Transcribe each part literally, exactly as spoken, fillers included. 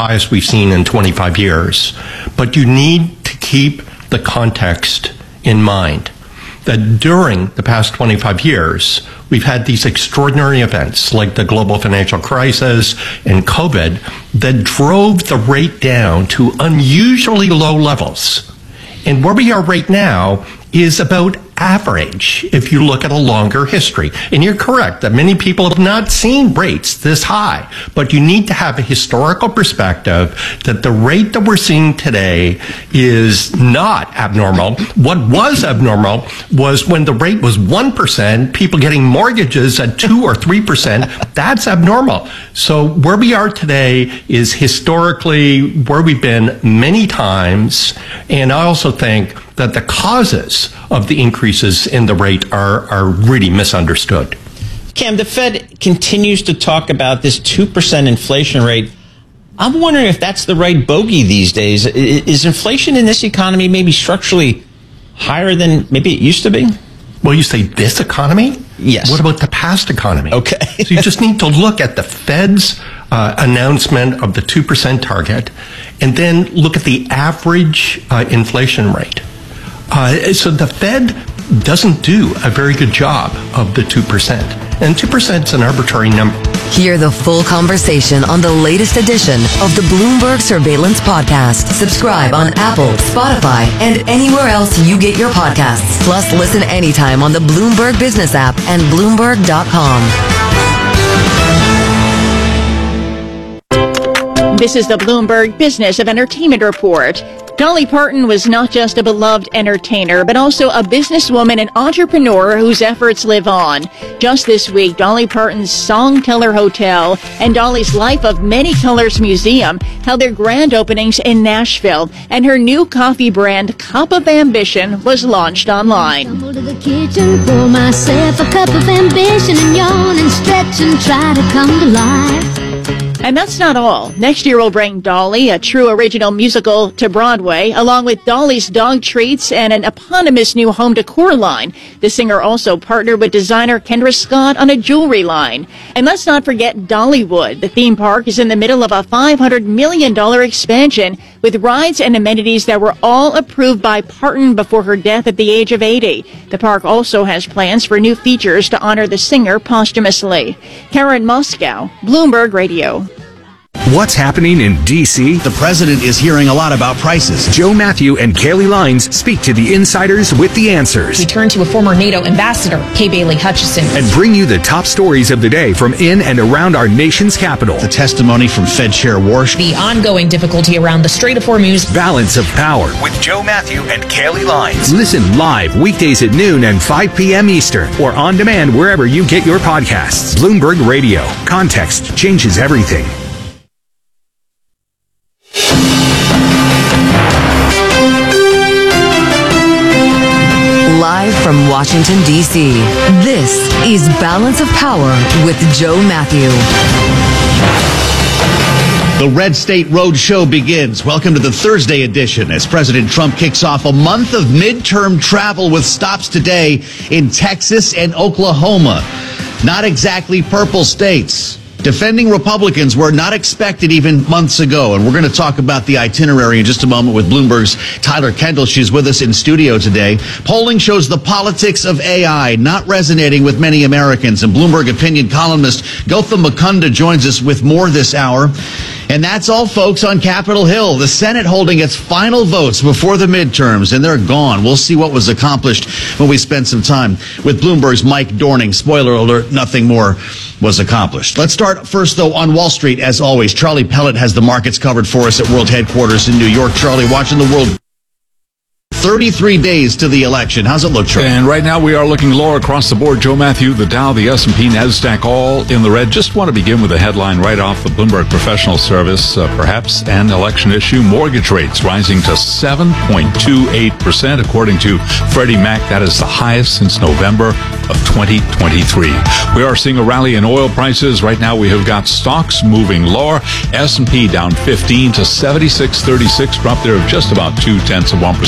highest we've seen in twenty-five years. But you need to keep the context in mind that during the past twenty-five years, we've had these extraordinary events like the global financial crisis and COVID that drove the rate down to unusually low levels. And where we are right now is about average if you look at a longer history. And you're correct that many people have not seen rates this high, but you need to have a historical perspective that the rate that we're seeing today is not abnormal. What was abnormal was when the rate was one percent, people getting mortgages at two or three percent. That's abnormal. So where we are today is historically where we've been many times. And I also think that the causes of the increases in the rate are, are really misunderstood. Cam, the Fed continues to talk about this two percent inflation rate. I'm wondering if that's the right bogey these days. Is inflation in this economy maybe structurally higher than maybe it used to be? Well, you say this economy? Yes. What about the past economy? Okay. So you just need to look at the Fed's uh, announcement of the two percent target and then look at the average uh, inflation rate. Uh, so the Fed doesn't do a very good job of the two percent. And two percent is an arbitrary number. Hear the full conversation on the latest edition of the Bloomberg Surveillance Podcast. Subscribe on Apple, Spotify, and anywhere else you get your podcasts. Plus, listen anytime on the Bloomberg Business app and Bloomberg dot com. This is the Bloomberg Business of Entertainment Report. Dolly Parton was not just a beloved entertainer, but also a businesswoman and entrepreneur whose efforts live on. Just this week, Dolly Parton's Songteller Hotel and Dolly's Life of Many Colors Museum held their grand openings in Nashville, and her new coffee brand, Cup of Ambition, was launched online. Go to the kitchen, pour myself a cup of ambition and yawn and stretch and try to come to life. And that's not all. Next year we'll bring Dolly, a true original musical, to Broadway, along with Dolly's dog treats and an eponymous new home decor line. The singer also partnered with designer Kendra Scott on a jewelry line. And let's not forget Dollywood. The theme park is in the middle of a five hundred million dollars expansion with rides and amenities that were all approved by Parton before her death at the age of eighty. The park also has plans for new features to honor the singer posthumously. Karen Moscow, Bloomberg Radio. What's happening in D C? The president is hearing a lot about prices. Joe Matthew and Kaylee Lines speak to the insiders with the answers. We turn to a former NATO ambassador, Kay Bailey Hutchison, and bring you the top stories of the day from in and around our nation's capital. The testimony from Fed Chair Warsh. The ongoing difficulty around the Strait of Hormuz. Balance of Power with Joe Matthew and Kaylee Lines. Listen live weekdays at noon and five p.m. Eastern or on demand wherever you get your podcasts. Bloomberg Radio. Context changes everything. Live from Washington, D C, this is Balance of Power with Joe Matthew. The Red State Road Show begins. Welcome to the Thursday edition as President Trump kicks off a month of midterm travel with stops today in Texas and Oklahoma. Not exactly purple states. Defending Republicans were not expected even months ago, and we're going to talk about the itinerary in just a moment with Bloomberg's Tyler Kendall. She's with us in studio today. Polling shows the politics of A I not resonating with many Americans, and Bloomberg opinion columnist Gautam Mukunda joins us with more this hour. And that's all, folks, on Capitol Hill. The Senate holding its final votes before the midterms, and they're gone. We'll see what was accomplished when we spend some time with Bloomberg's Mike Dorning. Spoiler alert, nothing more was accomplished. Let's start first, though, on Wall Street, as always. Charlie Pellet has the markets covered for us at World Headquarters in New York. Charlie, watching the world. thirty-three days to the election. How's it look, Charlie? And right now we are looking lower across the board. Joe Matthew, the Dow, the S and P, NASDAQ, all in the red. Just want to begin with a headline right off the Bloomberg Professional Service. Uh, perhaps an election issue. Mortgage rates rising to seven point two eight percent according to Freddie Mac. That is the highest since November of twenty twenty-three. We are seeing a rally in oil prices. Right now we have got stocks moving lower. S and P down fifteen to seventy-six thirty-six, drop there of just about two tenths of one percent.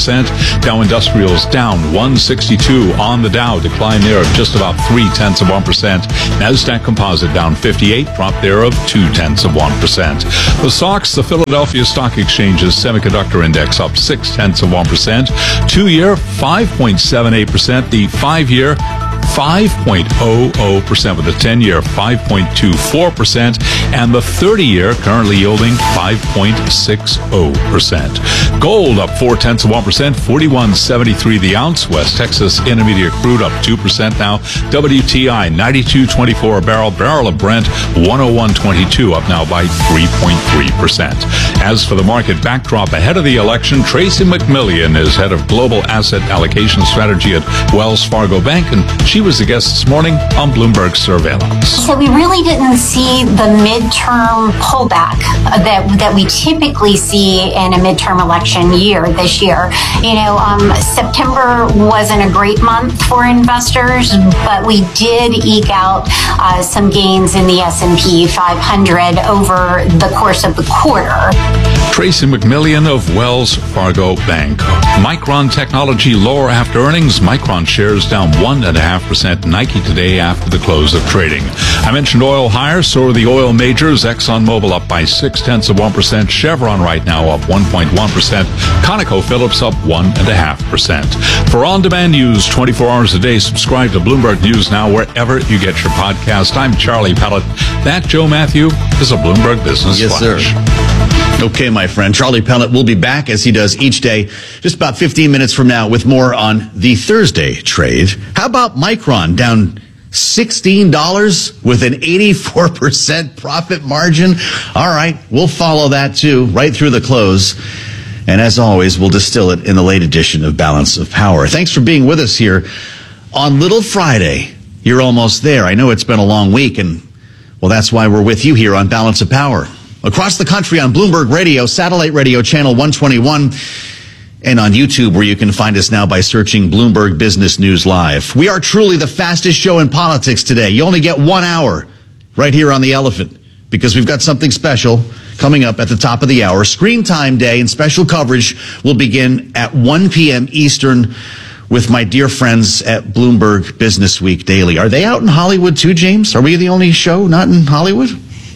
Dow Industrials down one sixty-two on the Dow, decline there of just about three tenths of one percent. Nasdaq Composite down fifty-eight, drop there of two tenths of one percent. The S O X, the Philadelphia Stock Exchange's semiconductor index, up six tenths of one percent. Two-year five point seven eight percent. The five-year five point zero zero percent, with the ten-year five point two four percent, and the thirty-year currently yielding five point six zero percent. Gold up four tenths of one percent, forty-one seventy-three the ounce. West Texas Intermediate crude up two percent now. W T I ninety-two twenty-four a barrel. Barrel of Brent one oh one twenty-two, up now by three point three percent. As for the market backdrop ahead of the election, Tracy McMillian is head of global asset allocation strategy at Wells Fargo Bank, and she was the guest this morning on Bloomberg Surveillance. So we really didn't see the midterm pullback that that we typically see in a midterm election year this year. You know, um, September wasn't a great month for investors, but we did eke out uh, some gains in the S and P five hundred over the course of the quarter. Tracy McMillian of Wells Fargo Bank. Micron Technology lower after earnings. Micron shares down one point five percent. Nike today after the close of trading. I mentioned oil higher, so are the oil majors. ExxonMobil up by six tenths of one percent. Chevron right now up one point one percent. ConocoPhillips up one point five percent. For on-demand news twenty-four hours a day, subscribe to Bloomberg News Now wherever you get your podcast. I'm Charlie Pellet. That, Joe Matthew, is a Bloomberg Business Yes, Flash. Sir. Okay, my friend. Charlie Pellet will be back, as he does each day, just about fifteen minutes from now, with more on the Thursday trade. How about Micron down sixteen dollars with an eighty-four percent profit margin? All right, we'll follow that too, right through the close. And as always, we'll distill it in the late edition of Balance of Power. Thanks for being with us here on Little Friday. You're almost there. I know it's been a long week, and well, that's why we're with you here on Balance of Power. Across the country on Bloomberg Radio, satellite radio channel one twenty-one, and on YouTube, where you can find us now by searching Bloomberg Business News Live. We are truly the fastest show in politics today. You only get one hour right here on The Elephant, because we've got something special coming up at the top of the hour. Screen Time Day and special coverage will begin at one p.m. Eastern with my dear friends at Bloomberg Business Week Daily. Are they out in Hollywood too, James? Are we the only show not in Hollywood?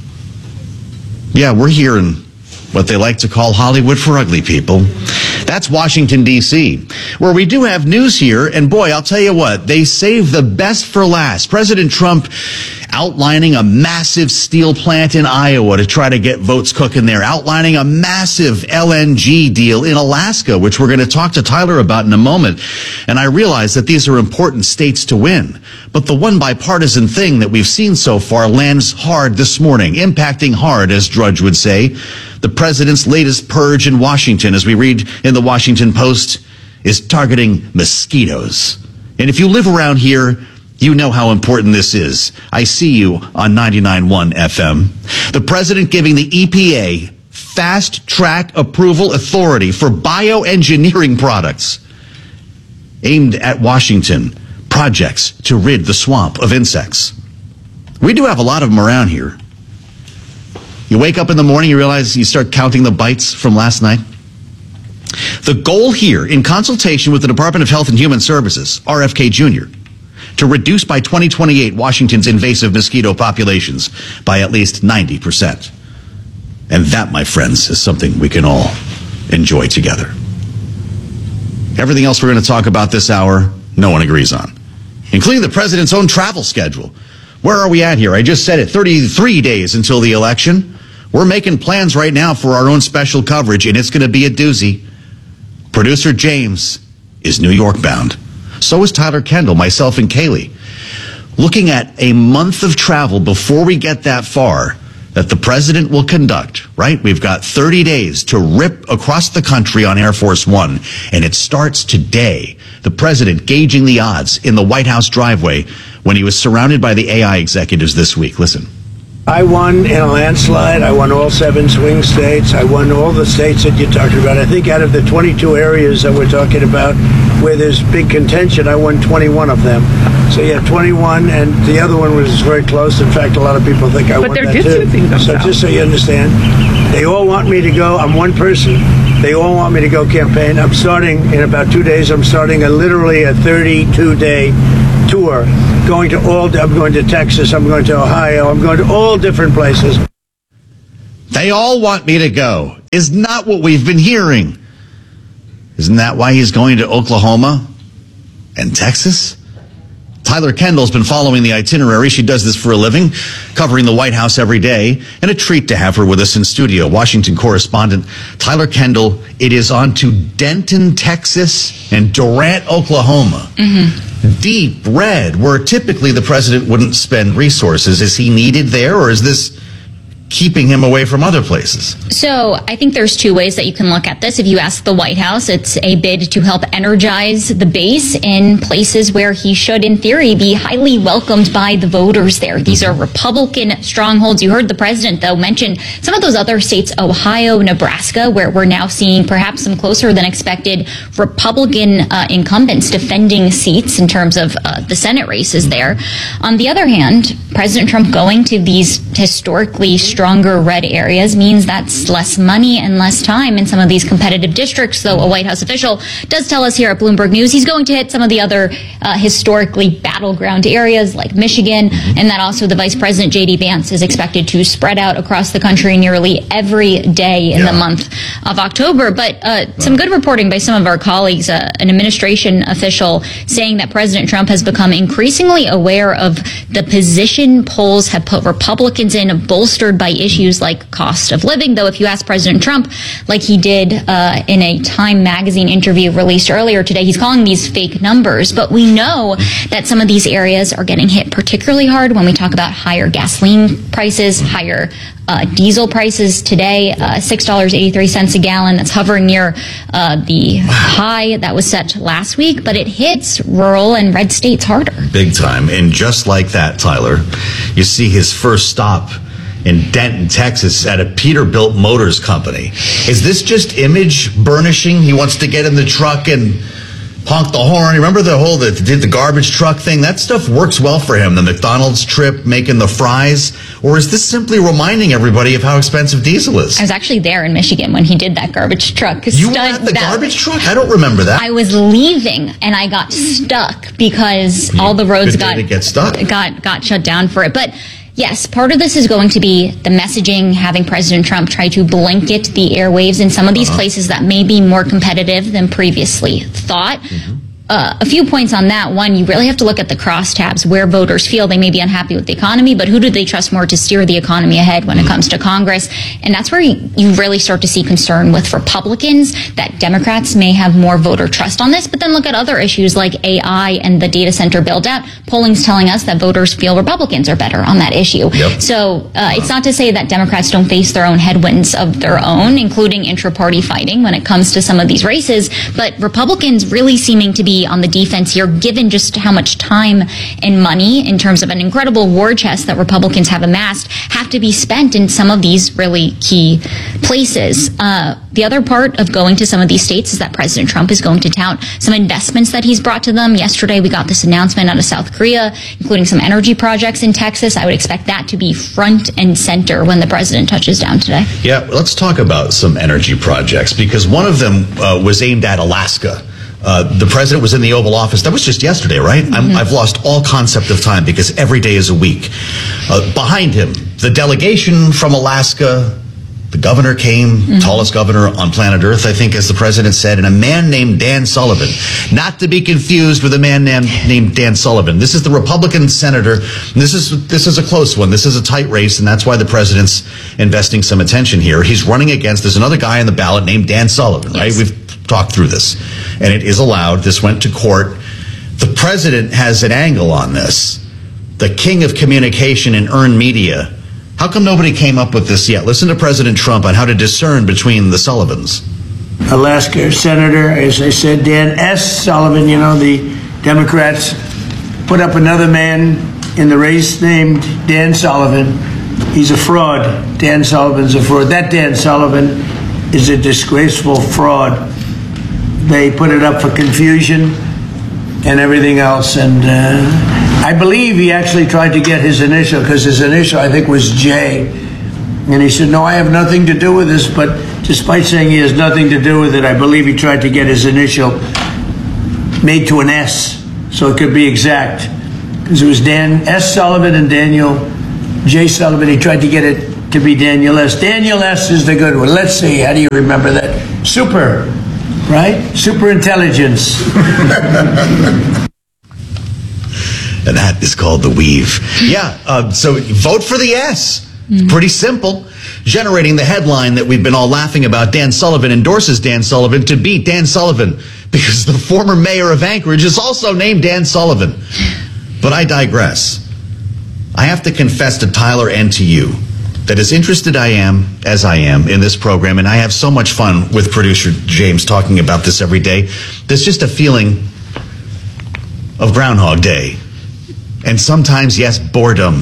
Yeah, we're here in what they like to call Hollywood for ugly people. That's Washington, D C, where we do have news here. And boy, I'll tell you what, they saved the best for last. President Trump outlining a massive steel plant in Iowa to try to get votes cooking there, outlining a massive L N G deal in Alaska, which we're going to talk to Tyler about in a moment. And I realize that these are important states to win. But the one bipartisan thing that we've seen so far lands hard this morning, impacting hard, as Drudge would say. The president's latest purge in Washington, as we read in the Washington Post, is targeting mosquitoes. And if you live around here, you know how important this is. I see you on ninety-nine point one F M. The president giving the E P A fast track approval authority for bioengineering products aimed at Washington, projects to rid the swamp of insects. We do have a lot of them around here. You wake up in the morning, you realize you start counting the bites from last night. The goal here, in consultation with the Department of Health and Human Services, R F K Junior, to reduce by twenty twenty-eight Washington's invasive mosquito populations by at least ninety percent. And that, my friends, is something we can all enjoy together. Everything else we're going to talk about this hour, no one agrees on, including the president's own travel schedule. Where are we at here? I just said it, thirty-three days until the election. We're making plans right now for our own special coverage, and it's going to be a doozy. Producer James is New York bound. So is Tyler Kendall, myself, and Kaylee. Looking at a month of travel before we get that far that the president will conduct, right? We've got thirty days to rip across the country on Air Force One, and it starts today. The president gauging the odds in the White House driveway when he was surrounded by the A I executives this week. Listen. I won in a landslide. I won all seven swing states. I won all the states that you're talking about. I think out of the twenty-two areas that we're talking about where there's big contention, I won twenty-one of them. So yeah, twenty-one, and the other one was very close. In fact, a lot of people think I but won they're that too. distancing themselves. So just so you understand, they all want me to go. I'm one person. They all want me to go campaign. I'm starting in about two days. I'm starting a literally a thirty-two day tour, going to all. I'm going to Texas. I'm going to Ohio. I'm going to all different places. They all want me to go is not what we've been hearing. Isn't that why he's going to Oklahoma and Texas? Tyler Kendall's been following the itinerary. She does this for a living, covering the White House every day. And a treat to have her with us in studio. Washington correspondent Tyler Kendall. It is on to Denton, Texas and Durant, Oklahoma. Mm-hmm. Deep red, where typically the president wouldn't spend resources. Is he needed there, or is this keeping him away from other places? So I think there's two ways that you can look at this. If you ask the White House, it's a bid to help energize the base in places where he should, in theory, be highly welcomed by the voters there. These are Republican strongholds. You heard the president, though, mention some of those other states, Ohio, Nebraska, where we're now seeing perhaps some closer than expected Republican uh, incumbents defending seats in terms of uh, the Senate races there. On the other hand, President Trump going to these historically stronger red areas means that's less money and less time in some of these competitive districts, though a White House official does tell us here at Bloomberg News he's going to hit some of the other uh, historically battleground areas like Michigan, and that also the Vice President, J D Vance, is expected to spread out across the country nearly every day in yeah. the month of October. But uh, some good reporting by some of our colleagues, uh, an administration official saying that President Trump has become increasingly aware of the position polls have put Republicans in, bolstered by issues like cost of living. Though if you ask President Trump, like he did uh, in a Time magazine interview released earlier today, he's calling these fake numbers. But we know that some of these areas are getting hit particularly hard when we talk about higher gasoline prices, higher uh, diesel prices today, uh, six dollars and eighty-three cents a gallon. That's hovering near uh, the high that was set last week, but it hits rural and red states harder. Big time. And just like that, Tyler, you see his first stop in Denton, Texas, at a Peterbilt Motors company. Is this just image burnishing? He wants to get in the truck and honk the horn. Remember the whole that did the garbage truck thing? That stuff works well for him. The McDonald's trip, making the fries. Or is this simply reminding everybody of how expensive diesel is? I was actually there in Michigan when he did that garbage truck. You Stunt, were at the that, garbage truck? I don't remember that. I was leaving and I got stuck because You- all the roads good day got to get stuck. got got shut down for it. But yes, part of this is going to be the messaging, having President Trump try to blanket the airwaves in some of these uh-huh. places that may be more competitive than previously thought. Mm-hmm. Uh, a few points on that. One, you really have to look at the crosstabs where voters feel they may be unhappy with the economy, but who do they trust more to steer the economy ahead when it comes to Congress? And that's where you, you really start to see concern with Republicans that Democrats may have more voter trust on this. But then look at other issues like A I and the data center build out. Polling's telling us that voters feel Republicans are better on that issue. Yep. So uh, it's not to say that Democrats don't face their own headwinds of their own, including intra-party fighting when it comes to some of these races, but Republicans really seeming to be on the defense here, given just how much time and money in terms of an incredible war chest that Republicans have amassed have to be spent in some of these really key places. Uh, the other part of going to some of these states is that President Trump is going to tout some investments that he's brought to them. Yesterday, we got this announcement out of South Korea, including some energy projects in Texas. I would expect that to be front and center when the president touches down today. Yeah, let's talk about some energy projects, because one of them uh, was aimed at Alaska. Uh, the president was in the Oval Office. That was just yesterday, right? Mm-hmm. I'm, I've lost all concept of time because every day is a week. Uh, behind him, the delegation from Alaska, the governor came, mm-hmm. tallest governor on planet Earth, I think, as the president said, and a man named Dan Sullivan. Not to be confused with a man named, named Dan Sullivan. This is the Republican senator. This is this is a close one. This is a tight race, and that's why the president's investing some attention here. He's running against, there's another guy on the ballot named Dan Sullivan, right? Yes. We've talked through this, and it is allowed. This went to court. The president has an angle on this. The king of communication and earned media. How come nobody came up with this yet? Listen to President Trump on how to discern between the Sullivans. Alaska Senator, as I said, Dan S. Sullivan, you know, the Democrats put up another man in the race named Dan Sullivan. He's a fraud. Dan Sullivan's a fraud. That Dan Sullivan is a disgraceful fraud. They put it up for confusion and everything else. And uh, I believe he actually tried to get his initial, because his initial, I think, was J. And he said, no, I have nothing to do with this, but despite saying he has nothing to do with it, I believe he tried to get his initial made to an S, so it could be exact. Because it was Dan S. Sullivan and Daniel J. Sullivan. He tried to get it to be Daniel S. Daniel S. is the good one. Let's see, how do you remember that? Super, right? Super intelligence. And that is called the weave. Yeah, uh, so vote for the S. Mm-hmm. Pretty simple. Generating the headline that we've been all laughing about. Dan Sullivan endorses Dan Sullivan to beat Dan Sullivan because the former mayor of Anchorage is also named Dan Sullivan. But I digress. I have to confess to Tyler and to you that as interested I am as I am in this program, and I have so much fun with producer James talking about this every day, there's just a feeling of Groundhog Day. And sometimes, yes, boredom.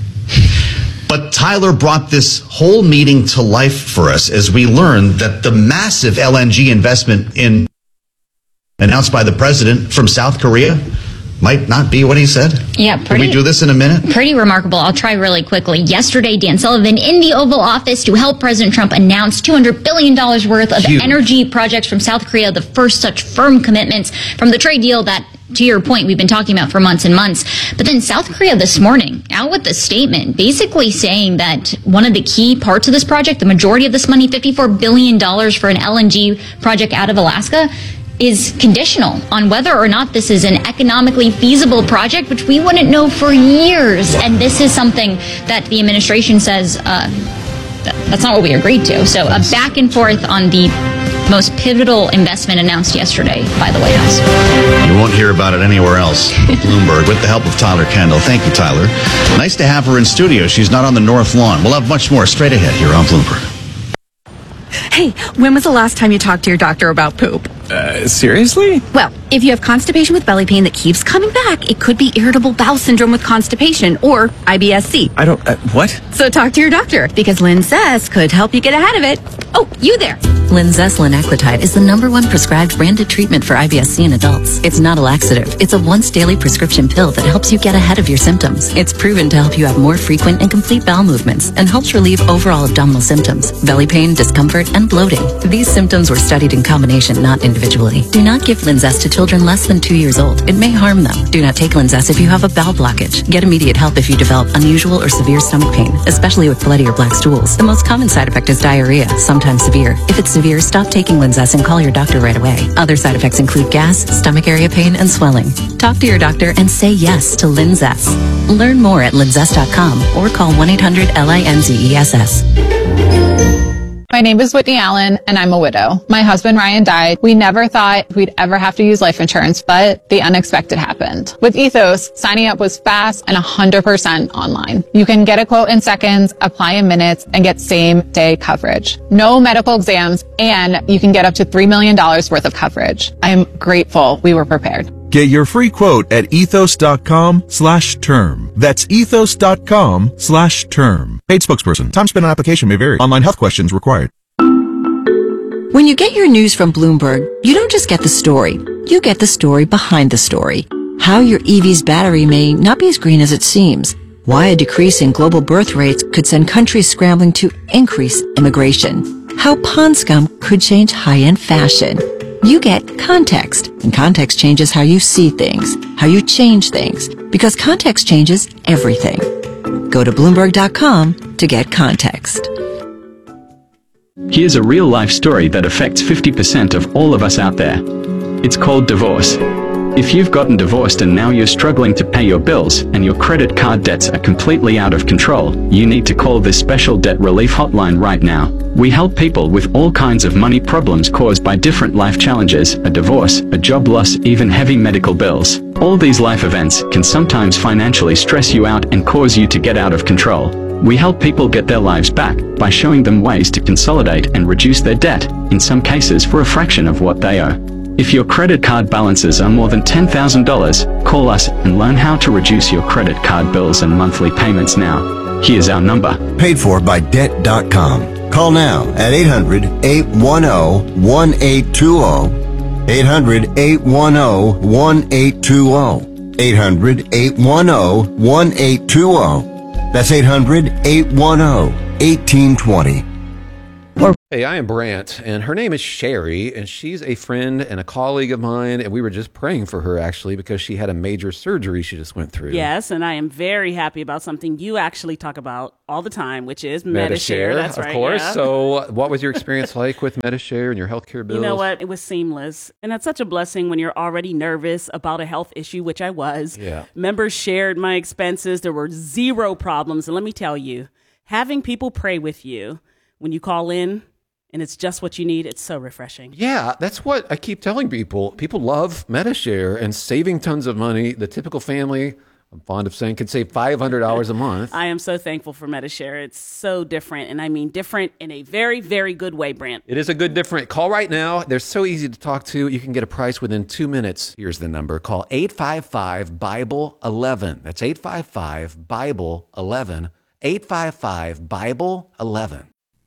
But Tyler brought this whole meeting to life for us as we learned that the massive L N G investment in announced by the president from South Korea might not be what he said. Yeah, pretty. Can we do this in a minute? Pretty remarkable. I'll try really quickly. Yesterday, Dan Sullivan in the Oval Office to help President Trump announce two hundred billion dollars worth of Huge. energy projects from South Korea, the first such firm commitments from the trade deal that, to your point, we've been talking about for months and months. But then South Korea this morning, out with a statement, basically saying that one of the key parts of this project, the majority of this money, fifty-four billion dollars for an L N G project out of Alaska, is conditional on whether or not this is an economically feasible project, which we wouldn't know for years. And this is something that the administration says uh, that, that's not what we agreed to. So a back and forth on the most pivotal investment announced yesterday by the White House. You won't hear about it anywhere else. Bloomberg, with the help of Tyler Kendall. Thank you, Tyler. Nice to have her in studio. She's not on the North Lawn. We'll have much more straight ahead here on Bloomberg. Hey, when was the last time you talked to your doctor about poop? Uh, seriously? Well, if you have constipation with belly pain that keeps coming back, it could be irritable bowel syndrome with constipation or I B S C. I don't, uh, what? So talk to your doctor because Linzess could help you get ahead of it. Oh, you there. Linzess linaclotide is the number one prescribed branded treatment for I B S C in adults. It's not a laxative. It's a once daily prescription pill that helps you get ahead of your symptoms. It's proven to help you have more frequent and complete bowel movements and helps relieve overall abdominal symptoms, belly pain, discomfort, and bloating. These symptoms were studied in combination, not individually. Do not give Linzess to children less than two years old. It may harm them. Do not take Linzess if you have a bowel blockage. Get immediate help if you develop unusual or severe stomach pain, especially with bloody or black stools. The most common side effect is diarrhea, sometimes severe. If it's severe, stop taking Linzess and call your doctor right away. Other side effects include gas, stomach area pain, and swelling. Talk to your doctor and say yes to Linzess. Learn more at linzess dot com or call one eight hundred L I N Z E S S. My name is Whitney Allen, and I'm a widow. My husband, Ryan, died. We never thought we'd ever have to use life insurance, but the unexpected happened. With Ethos, signing up was fast and one hundred percent online. You can get a quote in seconds, apply in minutes, and get same-day coverage. No medical exams, and you can get up to three million dollars worth of coverage. I am grateful we were prepared. Get your free quote at ethos.com slash term. That's ethos.com slash term. Paid spokesperson. Time spent on application may vary. Online health questions required. When you get your news from Bloomberg, you don't just get the story. You get the story behind the story. How your E V's battery may not be as green as it seems. Why a decrease in global birth rates could send countries scrambling to increase immigration. How pond scum could change high-end fashion. You get context, and context changes how you see things, how you change things, because context changes everything. Go to Bloomberg dot com to get context. Here's a real-life story that affects fifty percent of all of us out there. It's called divorce. If you've gotten divorced and now you're struggling to pay your bills and your credit card debts are completely out of control, you need to call this special debt relief hotline right now. We help people with all kinds of money problems caused by different life challenges, a divorce, a job loss, even heavy medical bills. All these life events can sometimes financially stress you out and cause you to get out of control. We help people get their lives back by showing them ways to consolidate and reduce their debt, in some cases for a fraction of what they owe. If your credit card balances are more than ten thousand dollars, call us and learn how to reduce your credit card bills and monthly payments now. Here's our number. Paid for by debt dot com. Call now at eight hundred, eight one zero, one eight two zero. eight hundred, eight one zero, one eight two zero. eight hundred, eight one zero, one eight two zero. That's eight hundred, eight one zero, one eight two zero. Hey, I am Brant, and her name is Sherry, and she's a friend and a colleague of mine, and we were just praying for her, actually, because she had a major surgery she just went through. Yes, and I am very happy about something you actually talk about all the time, which is Medi-Share. That's of right, course. yeah. So what was your experience like with Medi-Share and your healthcare bills? You know what? It was seamless, and that's such a blessing when you're already nervous about a health issue, which I was. Yeah. Members shared my expenses. There were zero problems, and let me tell you, having people pray with you when you call in, and it's just what you need, it's so refreshing. Yeah, that's what I keep telling people. People love Medi-Share and saving tons of money. The typical family, I'm fond of saying, could save five hundred dollars a month. I am so thankful for Medi-Share. It's so different, and I mean different in a very, very good way, Brant. It is a good different. Call right now. They're so easy to talk to. You can get a price within two minutes. Here's the number. Call eight five five, Bible eleven. That's eight five five, Bible eleven. eight five five, Bible eleven.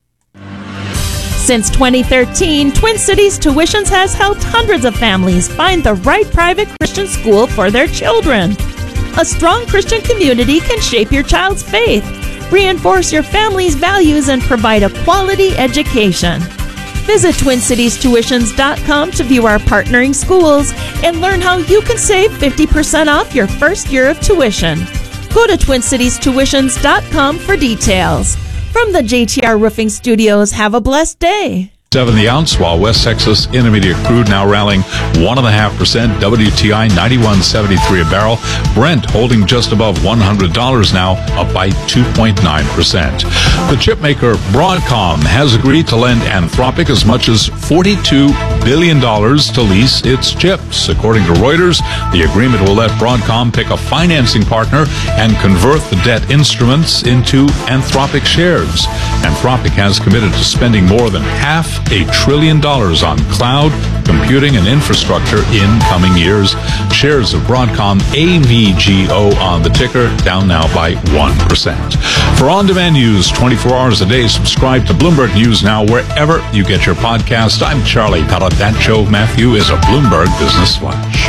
Since twenty thirteen, Twin Cities Tuitions has helped hundreds of families find the right private Christian school for their children. A strong Christian community can shape your child's faith, reinforce your family's values, and provide a quality education. Visit twin cities tuitions dot com to view our partnering schools and learn how you can save fifty percent off your first year of tuition. Go to twin cities tuitions dot com for details. From the J T R Roofing Studios, have a blessed day. Seven the ounce, while West Texas Intermediate crude now rallying one and a half percent. W T I ninety-one seventy-three a barrel. Brent holding just above one hundred dollars now, up by two point nine percent. The chip maker Broadcom has agreed to lend Anthropic as much as forty-two billion dollars to lease its chips. According to Reuters, the agreement will let Broadcom pick a financing partner and convert the debt instruments into Anthropic shares. Anthropic has committed to spending more than half a trillion dollars on cloud, computing, and infrastructure in coming years. Shares of Broadcom A V G O on the ticker, down now by one percent. For on-demand news twenty-four hours a day, subscribe to Bloomberg News Now wherever you get your podcast. I'm Charlie Pellet. That Joe Matthew is a Bloomberg Business Flash.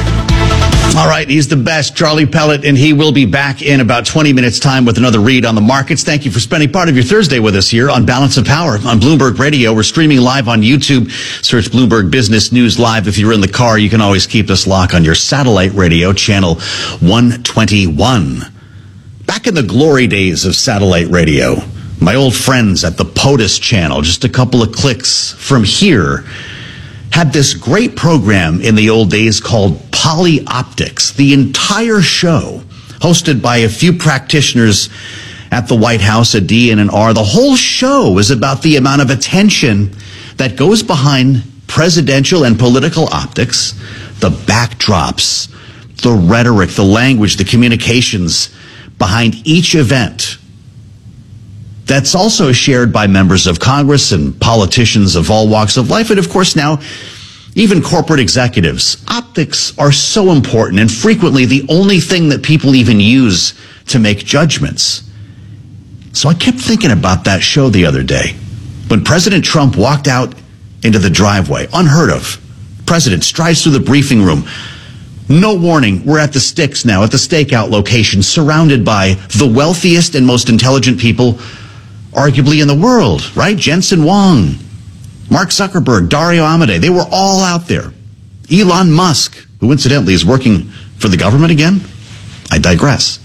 All right, he's the best, Charlie Pellet, and he will be back in about twenty minutes' time with another read on the markets. Thank you for spending part of your Thursday with us here on Balance of Power on Bloomberg Radio. We're streaming live on YouTube. Search Bloomberg Business News Live. If you're in the car, you can always keep this lock on your satellite radio, channel one twenty-one. Back in the glory days of satellite radio, my old friends at the POTUS channel, just a couple of clicks from here, had this great program in the old days called Polyoptics. The entire show, hosted by a few practitioners at the White House, a D and an R. The whole show is about the amount of attention that goes behind presidential and political optics, the backdrops, the rhetoric, the language, the communications behind each event. That's also shared by members of Congress and politicians of all walks of life. And of course now, even corporate executives. Optics are so important and frequently the only thing that people even use to make judgments. So I kept thinking about that show the other day. When President Trump walked out into the driveway, unheard of. President strides through the briefing room. No warning, we're at the Sticks now, at the stakeout location, surrounded by the wealthiest and most intelligent people arguably in the world, right? Jensen Huang, Mark Zuckerberg, Dario Amodei, they were all out there. Elon Musk, who incidentally is working for the government again. I digress.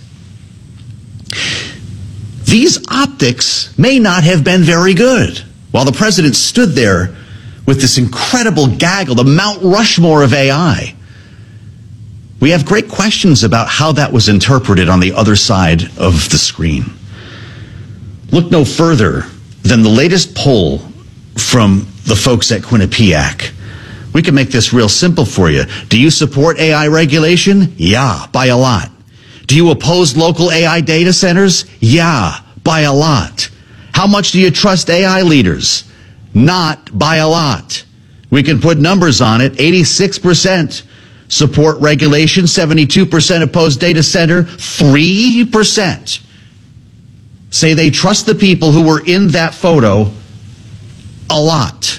These optics may not have been very good. While the president stood there with this incredible gaggle, the Mount Rushmore of A I, we have great questions about how that was interpreted on the other side of the screen. Look no further than the latest poll from the folks at Quinnipiac. We can make this real simple for you. Do you support A I regulation? Yeah, by a lot. Do you oppose local A I data centers? Yeah, by a lot. How much do you trust A I leaders? Not by a lot. We can put numbers on it. eighty-six percent support regulation, seventy-two percent oppose data center, three percent say they trust the people who were in that photo a lot.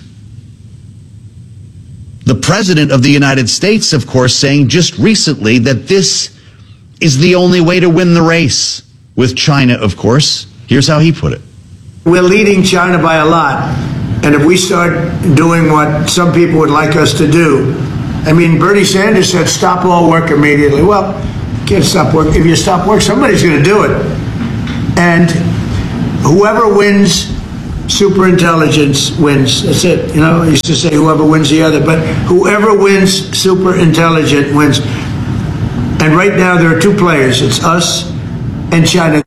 The President of the United States, of course, saying just recently that this is the only way to win the race with China, of course. Here's how he put it. We're leading China by a lot. And if we start doing what some people would like us to do, I mean, Bernie Sanders said, stop all work immediately. Well, you can't stop work. If you stop work, somebody's going to do it. And whoever wins superintelligence wins. That's it. You know, I used to say whoever wins the other, but whoever wins superintelligent wins. And right now there are two players. It's us and China.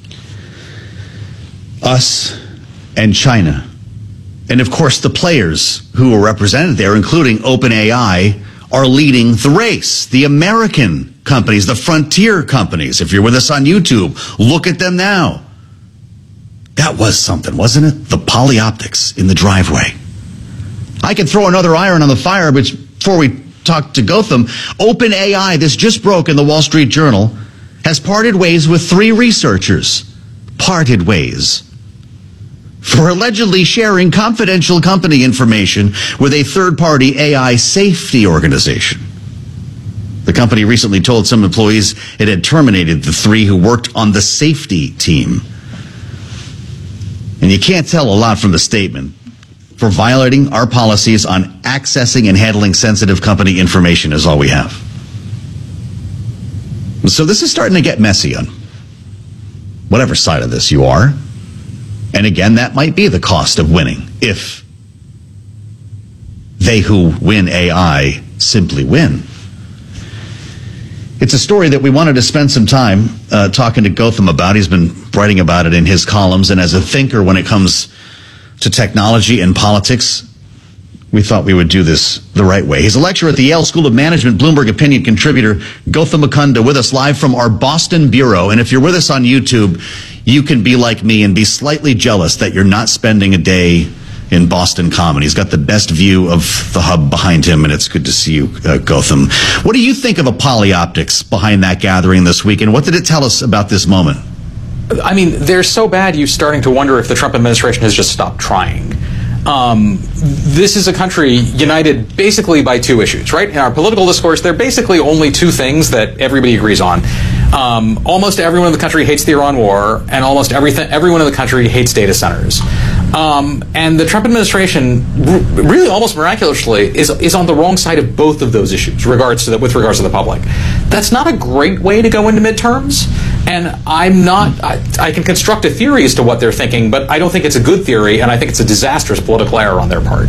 Us and China. And of course, the players who are represented there, including OpenAI, are leading the race. The American companies, the frontier companies. If you're with us on YouTube, look at them now. That was something, wasn't it? The polyoptics in the driveway. I can throw another iron on the fire, but before we talk to Gotham, OpenAI, this just broke in the Wall Street Journal, has parted ways with three researchers. Parted ways. For allegedly sharing confidential company information with a third-party A I safety organization. The company recently told some employees it had terminated the three who worked on the safety team. And you can't tell a lot from the statement. For violating our policies on accessing and handling sensitive company information is all we have. So this is starting to get messy on whatever side of this you are. And again, that might be the cost of winning, if they who win A I simply win. It's a story that we wanted to spend some time uh, talking to Gotham about. He's been writing about it in his columns, and as a thinker when it comes to technology and politics, we thought we would do this the right way. He's a lecturer at the Yale School of Management, Bloomberg opinion contributor, Gotham Mukunda, with us live from our Boston bureau. And if you're with us on YouTube, you can be like me and be slightly jealous that you're not spending a day in Boston Common. He's got the best view of the hub behind him, and it's good to see you, uh, Gotham. What do you think of a polyoptics behind that gathering this week, and what did it tell us about this moment? I mean, they're so bad you're starting to wonder if the Trump administration has just stopped trying. Um, this is a country united basically by two issues, right? In our political discourse, there are basically only two things that everybody agrees on. Um, almost everyone in the country hates the Iran war, and almost everything, everyone in the country hates data centers. Um, and the Trump administration, r- really almost miraculously, is is on the wrong side of both of those issues, regards to the, with regards to the public. That's not a great way to go into midterms. And I'm not, I, I can construct a theory as to what they're thinking, but I don't think it's a good theory, and I think it's a disastrous political error on their part.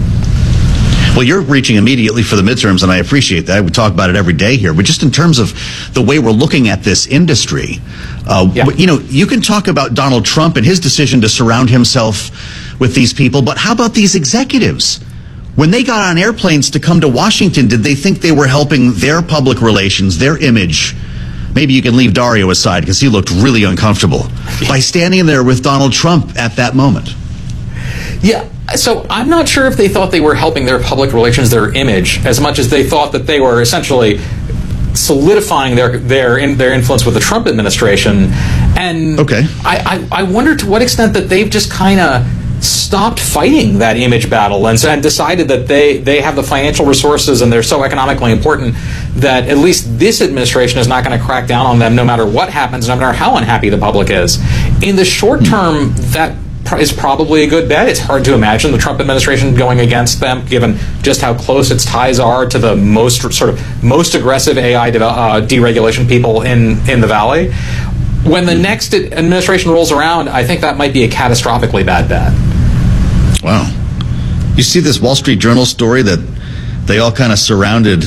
Well, you're reaching immediately for the midterms, and I appreciate that. We talk about it every day here. But just in terms of the way we're looking at this industry, uh, yeah. you know, you can talk about Donald Trump and his decision to surround himself with these people, but how about these executives? When they got on airplanes to come to Washington, did they think they were helping their public relations, their image? Maybe you can leave Dario aside because he looked really uncomfortable by standing there with Donald Trump at that moment. Yeah, so I'm not sure if they thought they were helping their public relations, their image, as much as they thought that they were essentially solidifying their their in, their influence with the Trump administration. And okay. I, I, I wonder to what extent that they've just kind of stopped fighting that image battle and, and decided that they, they have the financial resources and they're so economically important that at least this administration is not going to crack down on them no matter what happens, no matter how unhappy the public is. In the short term, that is probably a good bet. It's hard to imagine the Trump administration going against them, given just how close its ties are to the most sort of most aggressive A I de- uh, deregulation people in, in the Valley. When the next administration rolls around, I think that might be a catastrophically bad bet. Wow. You see this Wall Street Journal story that they all kind of surrounded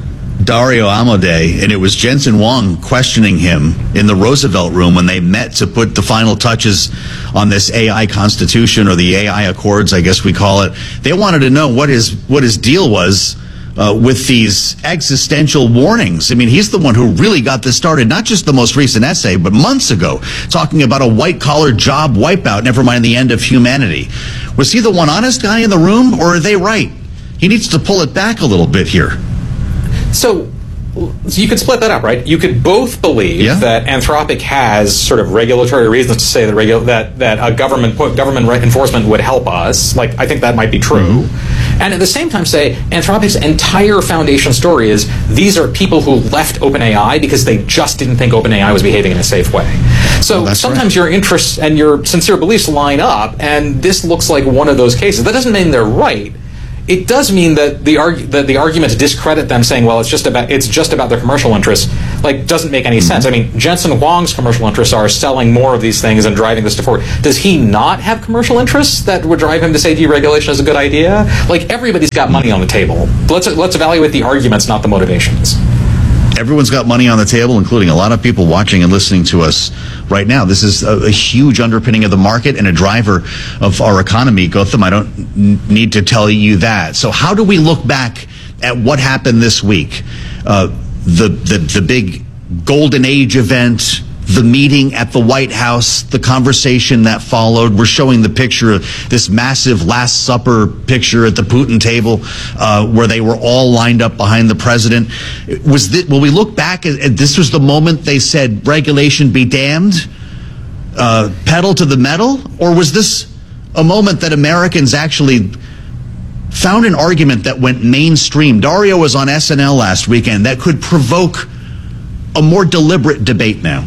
Dario Amodei, and it was Jensen Huang questioning him in the Roosevelt Room when they met to put the final touches on this A I Constitution, or the A I Accords, I guess we call it. They wanted to know what his what his deal was uh, with these existential warnings. I mean, he's the one who really got this started, not just the most recent essay, but months ago, talking about a white-collar job wipeout, never mind the end of humanity. Was he the one honest guy in the room, or are they right? He needs to pull it back a little bit here. So, so you could split that up, right? You could both believe yeah. that Anthropic has sort of regulatory reasons to say that regu- that that a government government enforcement would help us. Like, I think that might be true. Mm-hmm. and at the same time say Anthropic's entire foundation story is these are people who left OpenAI because they just didn't think OpenAI was behaving in a safe way. So well, sometimes right. your interests and your sincere beliefs line up, and this looks like one of those cases. That doesn't mean they're right. It does mean that the argu- that the argument to discredit them, saying, "Well, it's just about it's just about their commercial interests," like doesn't make any mm-hmm. sense. I mean, Jensen Huang's commercial interests are selling more of these things and driving this to forward. Does he not have commercial interests that would drive him to say deregulation is a good idea? Like everybody's got money on the table. Let's let's evaluate the arguments, not the motivations. Everyone's got money on the table, including a lot of people watching and listening to us right now. This is a, a huge underpinning of the market and a driver of our economy, Gotham. I don't n- need to tell you that. So how do we look back at what happened this week? Uh, the, the, the big Golden Age event, the meeting at the White House, the conversation that followed. We're showing the picture of this massive Last Supper picture at the Putin table, uh, where they were all lined up behind the president. Was this, will we look back at, at this was the moment they said regulation be damned, uh, pedal to the metal, or was this a moment that Americans actually found an argument that went mainstream? Dario was on S N L last weekend that could provoke a more deliberate debate now.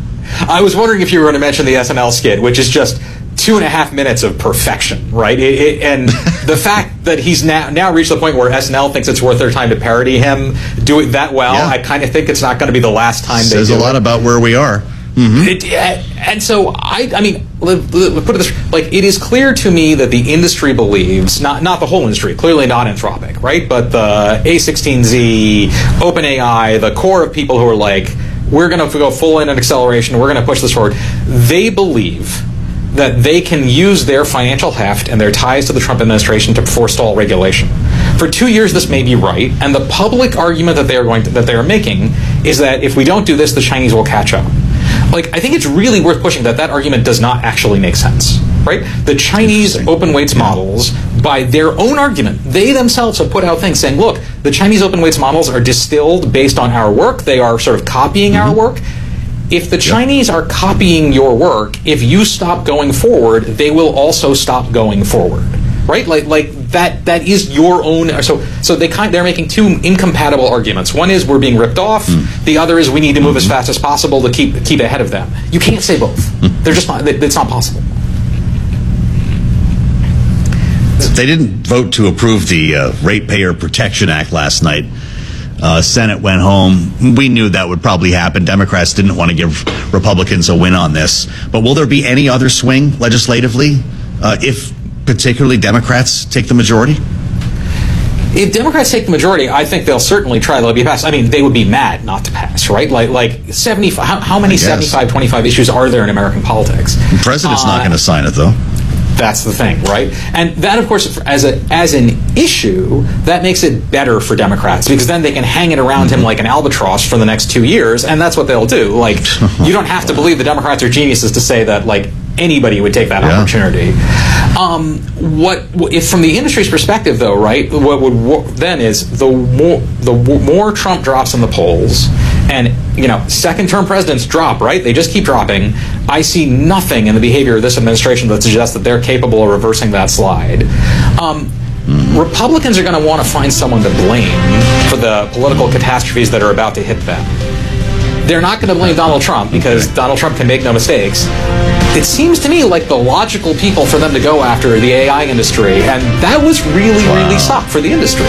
I was wondering if you were going to mention the S N L skit, which is just two and a half minutes of perfection, right? It, it, and the fact that he's now now reached the point where S N L thinks it's worth their time to parody him, do it that well, yeah. I kind of think it's not going to be the last time they do it. Says a lot about where we are. Mm-hmm. It, and so, I, I mean, let, let, put it this, like, it is clear to me that the industry believes, not not the whole industry, clearly not Anthropic, right? But the A sixteen Z, OpenAI, the core of people who are like, we're going to go full in on acceleration, we're going to push this forward. They believe that they can use their financial heft and their ties to the Trump administration to forestall regulation. For two years, this may be right, and the public argument that they are going to, that they are making is that if we don't do this, the Chinese will catch up. Like, I think it's really worth pushing that that argument does not actually make sense, right? The Chinese open weights yeah. models, by their own argument, they themselves have put out things saying, look, the Chinese open weights models are distilled based on our work. They are sort of copying mm-hmm. our work. If the Chinese yep. are copying your work, if you stop going forward, they will also stop going forward, right? Like, like that that is your own. So, so they kind they're making two incompatible arguments. One is we're being ripped off. Mm. The other is we need to move mm-hmm. as fast as possible to keep keep ahead of them. You can't say both. Mm. They're just not. It's not possible. They didn't vote to approve the uh, Ratepayer Protection Act last night. Uh, Senate went home. We knew that would probably happen. Democrats didn't want to give Republicans a win on this. But will there be any other swing legislatively uh, if particularly Democrats take the majority? If Democrats take the majority, I think they'll certainly try. They'll be passed. I mean, they would be mad not to pass, right? Like, like seventy-five. How, how many seventy-five twenty-five issues are there in American politics? The president's uh, not going to sign it, though. That's the thing, right? And that, of course, as a as an issue, that makes it better for Democrats because then they can hang it around mm-hmm. him like an albatross for the next two years, and that's what they'll do. Like, you don't have to believe the Democrats are geniuses to say that, like, anybody would take that yeah. opportunity. Um, what if, from the industry's perspective, though, right? What would then is the more the more Trump drops in the polls, and you know, second-term presidents drop, right? They just keep dropping. I see nothing in the behavior of this administration that suggests that they're capable of reversing that slide. Um, mm-hmm. Republicans are going to want to find someone to blame for the political catastrophes that are about to hit them. They're not going to blame Donald Trump because okay. Donald Trump can make no mistakes. It seems to me like the logical people for them to go after are the A I industry, and that was really, wow. really suck for the industry.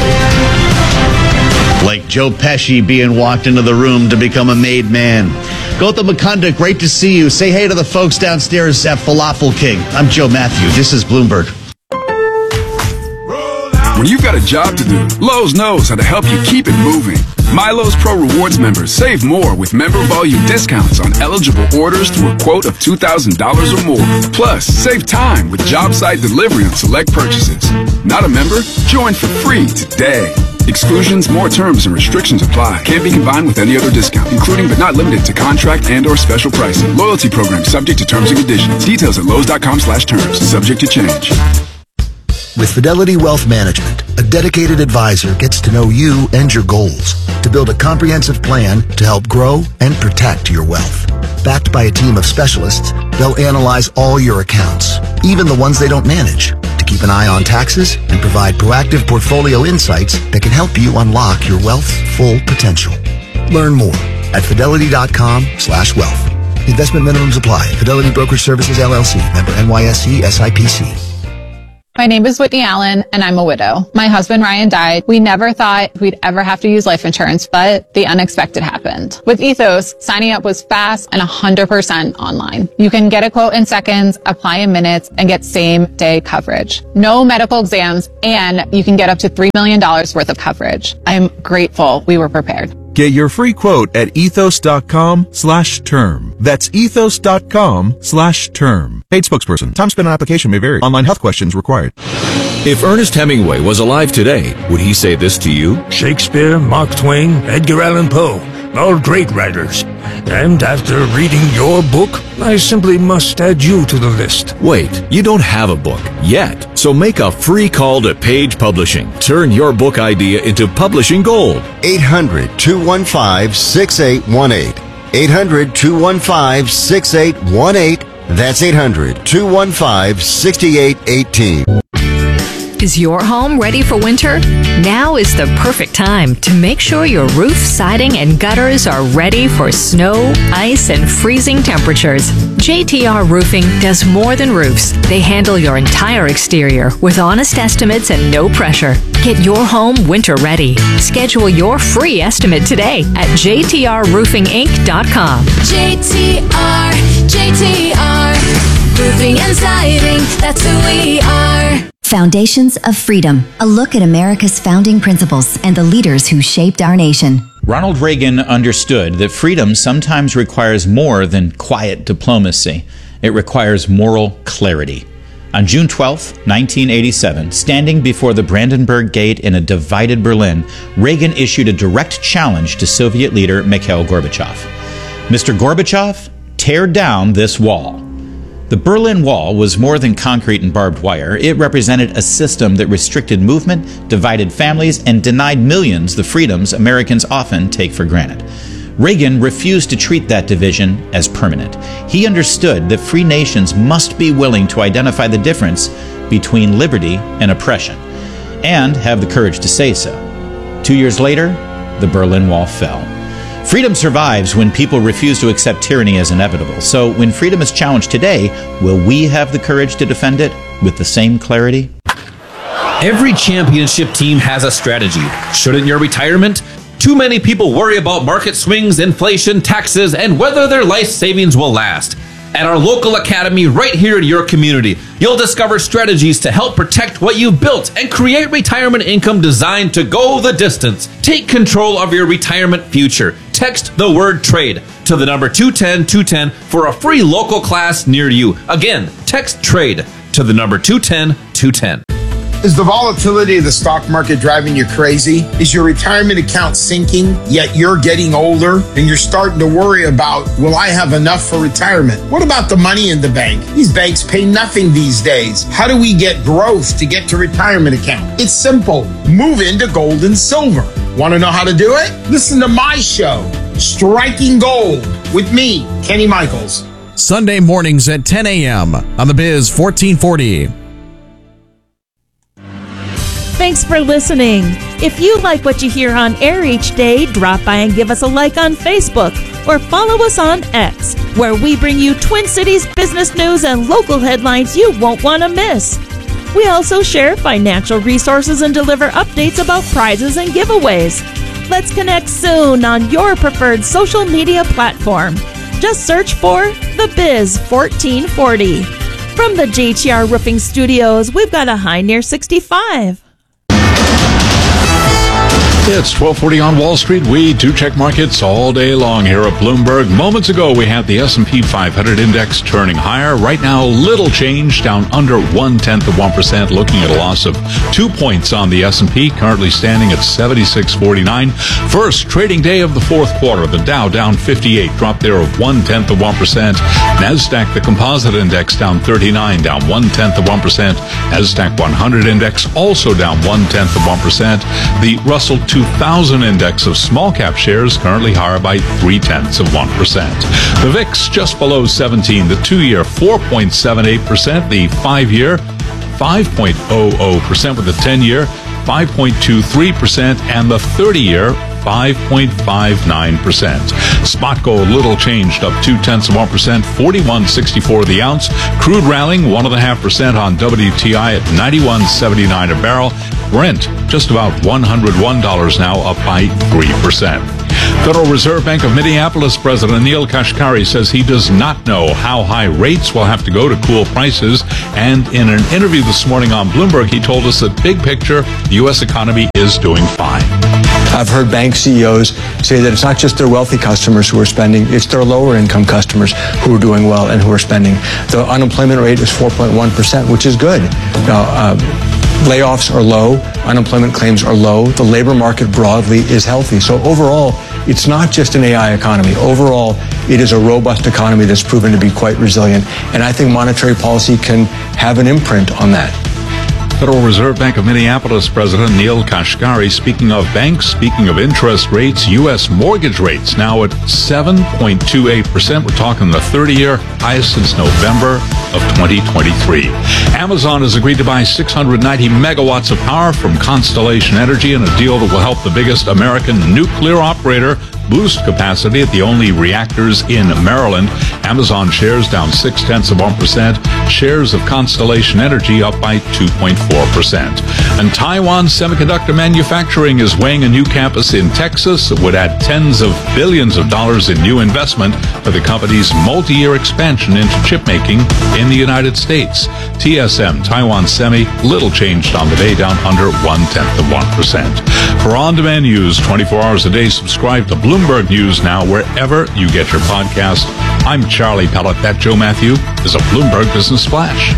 Like Joe Pesci being walked into the room to become a made man. Gautam Mukunda, great to see you. Say hey to the folks downstairs at Falafel King. I'm Joe Matthew. This is Bloomberg. When you've got a job to do, Lowe's knows how to help you keep it moving. MyLowe's Pro Rewards members save more with member volume discounts on eligible orders through a quote of two thousand dollars or more. Plus, save time with job site delivery on select purchases. Not a member? Join for free today. Exclusions, more terms, and restrictions apply. Can't be combined with any other discount, including but not limited to contract and or special pricing. Loyalty program subject to terms and conditions. Details at Lowe's.com slash terms. Subject to change. With Fidelity Wealth Management, a dedicated advisor gets to know you and your goals to build a comprehensive plan to help grow and protect your wealth. Backed by a team of specialists, they'll analyze all your accounts, even the ones they don't manage, to keep an eye on taxes, and provide proactive portfolio insights that can help you unlock your wealth's full potential. Learn more at fidelity.com slash wealth. Investment minimums apply. Fidelity Brokerage Services, L L C. Member N Y S E, S I P C. My name is Whitney Allen, and I'm a widow. My husband, Ryan, died. We never thought we'd ever have to use life insurance, but the unexpected happened. With Ethos, signing up was fast and one hundred percent online. You can get a quote in seconds, apply in minutes, and get same-day coverage. No medical exams, and you can get up to three million dollars worth of coverage. I'm grateful we were prepared. Get your free quote at ethos.com slash term. That's ethos.com slash term. Paid spokesperson. Time spent on application may vary. Online health questions required. If Ernest Hemingway was alive today, would he say this to you? Shakespeare, Mark Twain, Edgar Allan Poe, all great writers. And after reading your book, I simply must add you to the list. Wait, you don't have a book yet. So make a free call to Page Publishing. Turn your book idea into publishing gold. eight hundred, two one five, six eight one eight. eight hundred, two one five, six eight one eight. That's eight hundred, two one five, six eight one eight. Is your home ready for winter? Now is the perfect time to make sure your roof, siding, and gutters are ready for snow, ice, and freezing temperatures. J T R Roofing does more than roofs. They handle your entire exterior with honest estimates and no pressure. Get your home winter ready. Schedule your free estimate today at j t r roofing inc dot com. J T R, J T R, roofing and siding, that's who we are. Foundations of Freedom, a look at America's founding principles and the leaders who shaped our nation. Ronald Reagan understood that freedom sometimes requires more than quiet diplomacy. It requires moral clarity. On June twelfth, nineteen eighty-seven, standing before the Brandenburg Gate in a divided Berlin, Reagan issued a direct challenge to Soviet leader Mikhail Gorbachev. Mister Gorbachev, tear down this wall. The Berlin Wall was more than concrete and barbed wire. It represented a system that restricted movement, divided families, and denied millions the freedoms Americans often take for granted. Reagan refused to treat that division as permanent. He understood that free nations must be willing to identify the difference between liberty and oppression, and have the courage to say so. Two years later, the Berlin Wall fell. Freedom survives when people refuse to accept tyranny as inevitable. So when freedom is challenged today, will we have the courage to defend it with the same clarity? Every championship team has a strategy. Shouldn't your retirement? Too many people worry about market swings, inflation, taxes, and whether their life savings will last. At our local academy right here in your community, you'll discover strategies to help protect what you've built and create retirement income designed to go the distance. Take control of your retirement future. Text the word TRADE to the number two one zero two one zero for a free local class near you. Again, text TRADE to the number two one zero two one zero. Is the volatility of the stock market driving you crazy? Is your retirement account sinking, yet you're getting older and you're starting to worry about, will I have enough for retirement? What about the money in the bank? These banks pay nothing these days. How do we get growth to get to retirement account? It's simple. Move into gold and silver. Want to know how to do it? Listen to my show, Striking Gold, with me, Kenny Michaels. Sunday mornings at ten a.m. on the Biz fourteen forty. Thanks for listening. If you like what you hear on air each day, drop by and give us a like on Facebook or follow us on X, where we bring you Twin Cities business news and local headlines you won't want to miss. We also share financial resources and deliver updates about prizes and giveaways. Let's connect soon on your preferred social media platform. Just search for The Biz fourteen forty. From the J T R Roofing Studios, we've got a high near sixty-five. It's twelve forty on Wall Street. We do check markets all day long here at Bloomberg. Moments ago, we had the S and P five hundred index turning higher. Right now, little change, down under one-tenth of one percent, looking at a loss of two points on the S and P, currently standing at seventy-six forty-nine. First trading day of the fourth quarter, the Dow down fifty-eight, drop there of one-tenth of one percent. NASDAQ, the composite index, down thirty-nine, down one-tenth of one percent. NASDAQ one hundred index also down one-tenth of one percent. The Russell two thousand index of small cap shares currently higher by three-tenths of one percent. The V I X just below seventeen, the two-year four point seven eight percent, the five-year five point zero zero percent, with the ten-year five point two three percent and the thirty-year five point five nine percent. Spot gold little changed, up two tenths of one percent, forty-one sixty-four the ounce. Crude rallying one and a half percent on W T I at ninety-one seventy-nine a barrel. Brent just about one hundred one dollars now, up by three percent. Federal Reserve Bank of Minneapolis President Neel Kashkari says he does not know how high rates will have to go to cool prices. And in an interview this morning on Bloomberg, he told us that big picture, the U S economy is doing fine. I've heard bank C E Os say that it's not just their wealthy customers who are spending, it's their lower income customers who are doing well and who are spending. The unemployment rate is four point one percent, which is good. Now, uh, layoffs are low, unemployment claims are low, the labor market broadly is healthy. So overall, it's not just an A I economy. Overall, it is a robust economy that's proven to be quite resilient. And I think monetary policy can have an imprint on that. Federal Reserve Bank of Minneapolis President Neel Kashkari. Speaking of banks, speaking of interest rates, U S mortgage rates now at seven point two eight percent. We're talking the thirty-year highest since November of twenty twenty-three. Amazon has agreed to buy six hundred ninety megawatts of power from Constellation Energy in a deal that will help the biggest American nuclear operator boost capacity at the only reactors in Maryland. Amazon shares down six tenths of one percent. Shares of Constellation Energy up by two point four percent. And Taiwan Semiconductor Manufacturing is weighing a new campus in Texas that would add tens of billions of dollars in new investment for the company's multi-year expansion into chip making in the United States. T S M, Taiwan Semi, little changed on the day, down under one tenth of one percent. For on-demand news twenty-four hours a day, subscribe to Bloomberg News now wherever you get your podcast. I'm Charlie Pellet. That Joe Matthew is a Bloomberg Business Flash.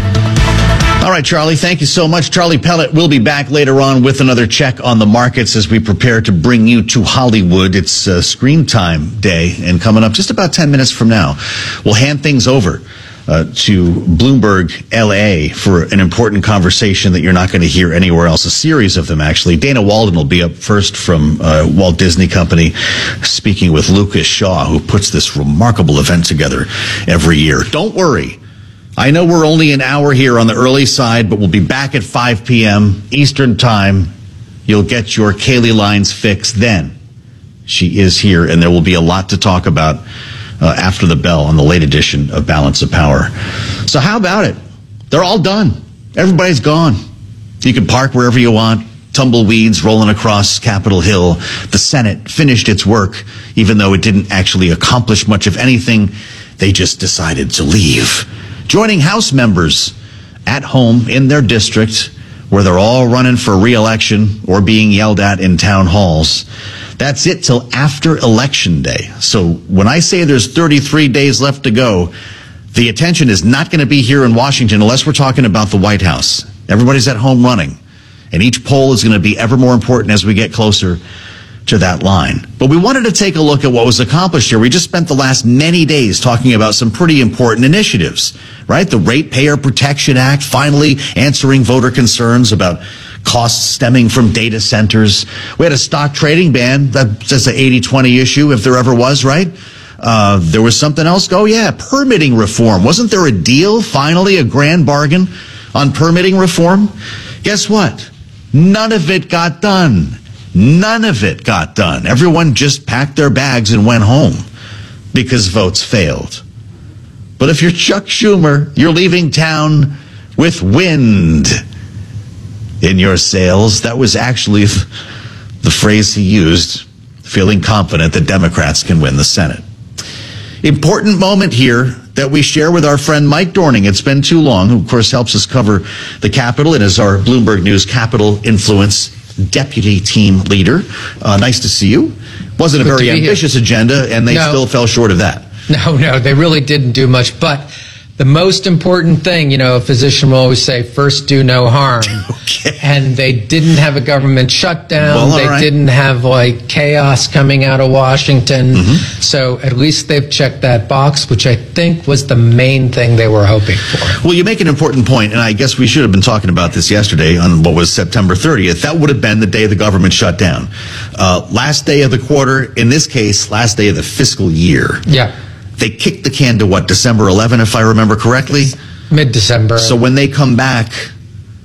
All right, Charlie, thank you so much. Charlie Pellet will be back later on with another check on the markets as we prepare to bring you to Hollywood. It's uh, Screen Time Day, and coming up just about ten minutes from now, we'll hand things over uh, to Bloomberg L A for an important conversation that you're not going to hear anywhere else, a series of them, actually. Dana Walden will be up first from uh, Walt Disney Company, speaking with Lucas Shaw, who puts this remarkable event together every year. Don't worry. I know we're only an hour here on the early side, but we'll be back at five p.m. Eastern Time. You'll get your Kaylee Lines fix then. She is here, and there will be a lot to talk about uh, after the bell on the late edition of Balance of Power. So how about it? They're all done. Everybody's gone. You can park wherever you want. Tumbleweeds rolling across Capitol Hill. The Senate finished its work, even though it didn't actually accomplish much of anything. They just decided to leave. Joining House members at home in their district, where they're all running for re-election or being yelled at in town halls. That's it till after Election Day. So when I say there's thirty-three days left to go, the attention is not going to be here in Washington unless we're talking about the White House. Everybody's at home running, and each poll is going to be ever more important as we get closer to that line. But we wanted to take a look at what was accomplished here. We just spent the last many days talking about some pretty important initiatives, right? The Ratepayer Protection Act, finally answering voter concerns about costs stemming from data centers. We had a stock trading ban. That's just an eighty twenty issue, if there ever was, right? Uh, there was something else. Oh, yeah, permitting reform. Wasn't there a deal, finally, a grand bargain on permitting reform? Guess what? None of it got done. None of it got done. Everyone just packed their bags and went home because votes failed. But if you're Chuck Schumer, you're leaving town with wind in your sails. That was actually the phrase he used, feeling confident that Democrats can win the Senate. Important moment here that we share with our friend Mike Dorning. It's been too long, who of course helps us cover the Capitol and is our Bloomberg News Capitol Influence Deputy Team Leader. Uh, nice to see you. Wasn't a Good very ambitious here. agenda, and they no. still fell short of that. No, no, they really didn't do much. But the most important thing, you know, a physician will always say, first do no harm. Okay. And they didn't have a government shutdown. Well, they right. didn't have, like, chaos coming out of Washington. Mm-hmm. So at least they've checked that box, which I think was the main thing they were hoping for. Well, you make an important point, and I guess we should have been talking about this yesterday on what was September thirtieth. That would have been the day the government shut down. Uh, last day of the quarter, in this case, last day of the fiscal year. Yeah. They kicked the can to what, December eleventh, if I remember correctly? Mid-December. So when they come back,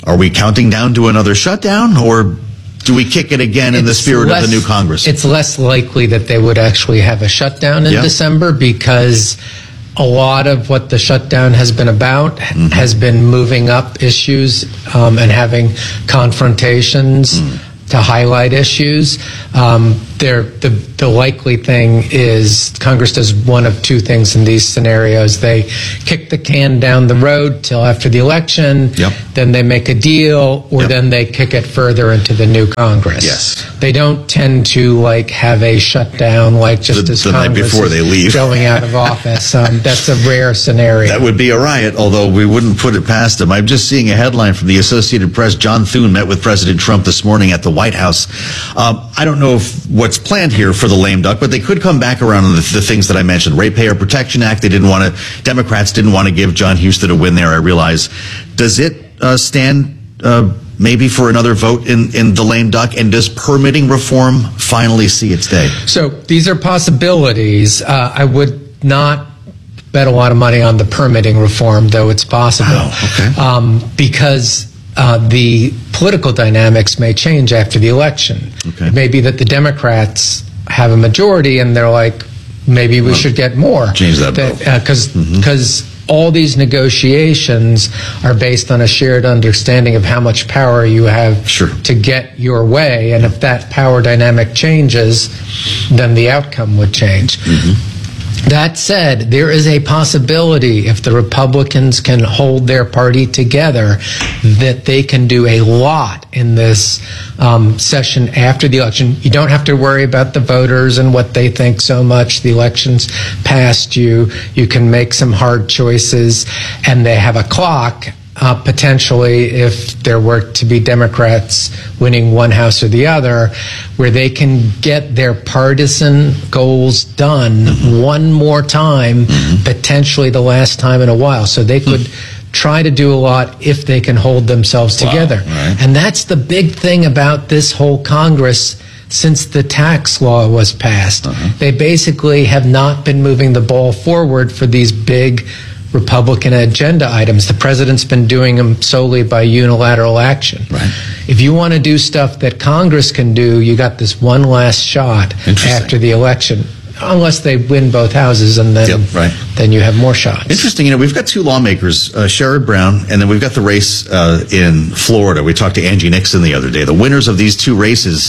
Are we counting down to another shutdown, or do we kick it again in the spirit less, of the new Congress? It's less likely that they would actually have a shutdown in Yeah. December, because a lot of what the shutdown has been about mm-hmm. has been moving up issues um, and having confrontations mm. to highlight issues. Um, the, the likely thing is Congress does one of two things in these scenarios. They kick the can down the road till after the election, yep. then they make a deal, or yep. then they kick it further into the new Congress. Yes. They don't tend to like have a shutdown like just the, as the Congress night before is they leave. going out of office. Um, that's a rare scenario. That would be a riot, although we wouldn't put it past them. I'm just seeing a headline from the Associated Press. John Thune met with President Trump this morning at the White House. Um, I don't know if what's planned here for the lame duck, but they could come back around on the, the things that I mentioned. Ratepayer Protection Act, they didn't want to, Democrats didn't want to give John Huston a win there, I realize. Does it uh, stand uh, maybe for another vote in, in the lame duck? And does permitting reform finally see its day? So these are possibilities. Uh, I would not bet a lot of money on the permitting reform, though it's possible. Oh, okay. Um, because uh, the political dynamics may change after the election. Okay. It may be that the Democrats have a majority and they're like, maybe we well, should get more. Change that Because mm-hmm. because all these negotiations are based on a shared understanding of how much power you have sure. to get your way. And if that power dynamic changes, then the outcome would change. Mm-hmm. That said, there is a possibility, if the Republicans can hold their party together, that they can do a lot in this um, session after the election. You don't have to worry about the voters and what they think so much. The election's past you. You can make some hard choices, and they have a clock. Uh, potentially, if there were to be Democrats winning one house or the other, where they can get their partisan goals done mm-hmm. one more time, mm-hmm. potentially the last time in a while. So they could mm-hmm. try to do a lot if they can hold themselves wow. together. Right. And that's the big thing about this whole Congress since the tax law was passed. Uh-huh. They basically have not been moving the ball forward for these big Republican agenda items. The president's been doing them solely by unilateral action. Right. If you want to do stuff that Congress can do, you got this one last shot after the election, unless they win both houses, and then yep, right. then you have more shots. Interesting. You know, we've got two lawmakers, uh, Sherrod Brown, and then we've got the race uh, in Florida. We talked to Angie Nixon the other day. The winners of these two races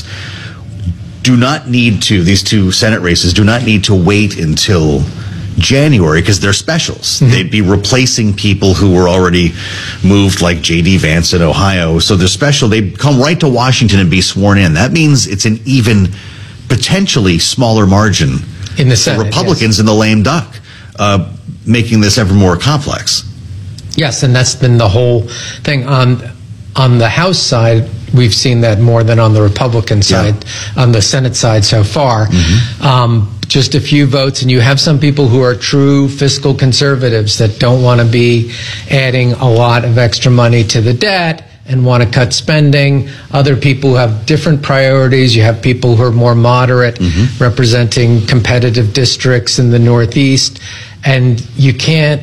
do not need to, these two Senate races, do not need to wait until January, because they're specials. Mm-hmm. They'd be replacing people who were already moved, like J D Vance in Ohio. So they're special. They'd come right to Washington and be sworn in. That means it's an even, potentially smaller margin in the Senate, for Republicans yes. in the lame duck, uh, making this ever more complex. Yes, and that's been the whole thing. On on the House side, we've seen that more than on the Republican side, yeah. on the Senate side so far. Mm-hmm. Um, just a few votes, and you have some people who are true fiscal conservatives that don't want to be adding a lot of extra money to the debt and want to cut spending. Other people who have different priorities. You have people who are more moderate, mm-hmm. representing competitive districts in the Northeast, and you can't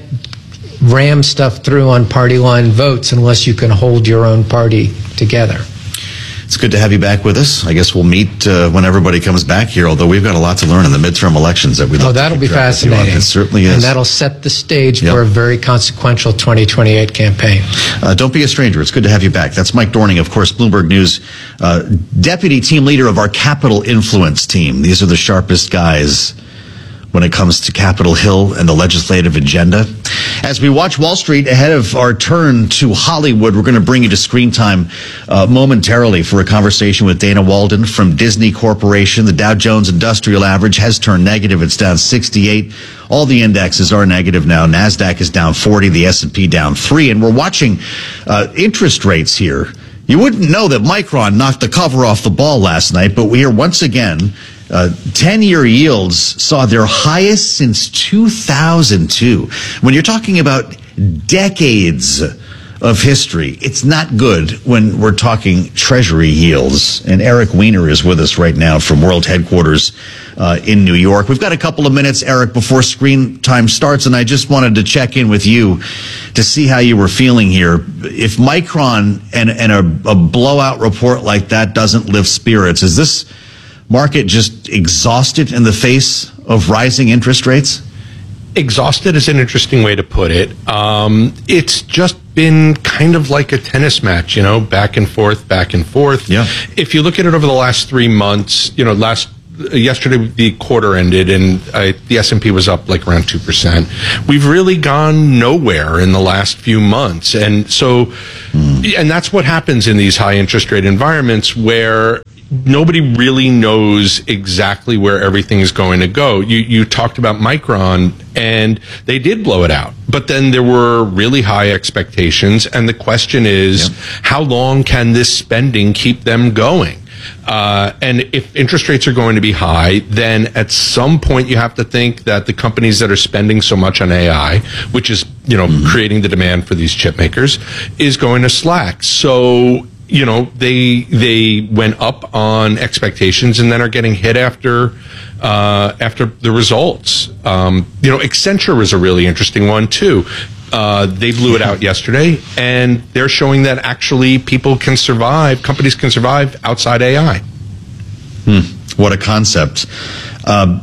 ram stuff through on party line votes unless you can hold your own party together. It's good to have you back with us. I guess we'll meet uh, when everybody comes back here, although we've got a lot to learn in the midterm elections that we'd Oh, love that'll to be fascinating. It certainly is. And that'll set the stage yep. for a very consequential twenty twenty-eight campaign. Uh, don't be a stranger. It's good to have you back. That's Mike Dorning, of course, Bloomberg News, uh, deputy team leader of our Capitol Influence team. These are the sharpest guys when it comes to Capitol Hill and the legislative agenda. As we watch Wall Street ahead of our turn to Hollywood, we're going to bring you to Screen Time uh, momentarily for a conversation with Dana Walden from Disney Corporation. The Dow Jones Industrial Average has turned negative. It's down sixty-eight. All the indexes are negative now. NASDAQ is down forty, the S and P down three. And we're watching uh, interest rates here. You wouldn't know that Micron knocked the cover off the ball last night, but we are once again Uh, ten-year yields saw their highest since two thousand two. When you're talking about decades of history. It's not good when we're talking Treasury yields. And Eric Weiner is with us right now from World Headquarters uh, in New York. We've got a couple of minutes, Eric, before screen time starts, and I just wanted to check in with you to see how you were feeling here. If Micron and, and a, a blowout report like that doesn't lift spirits, is this market just exhausted in the face of rising interest rates? Exhausted is an interesting way to put it. Um, it's just been kind of like a tennis match, you know, back and forth, back and forth. Yeah. If you look at it over the last three months, you know, last yesterday the quarter ended and uh, the S and P was up like around two percent. We've really gone nowhere in the last few months. And so, mm. and that's what happens in these high interest rate environments where nobody really knows exactly where everything is going to go. You you talked about Micron, and they did blow it out. But then there were really high expectations, and the question is, yep. how long can this spending keep them going? Uh, and if interest rates are going to be high, then at some point you have to think that the companies that are spending so much on A I, which is, you know, mm-hmm. creating the demand for these chip makers, is going to slack. So, you know, they they went up on expectations and then are getting hit after uh, after the results. Um, you know, Accenture is a really interesting one too. Uh, they blew it out yesterday, and they're showing that actually people can survive, companies can survive outside A I. Hmm. What a concept. Uh,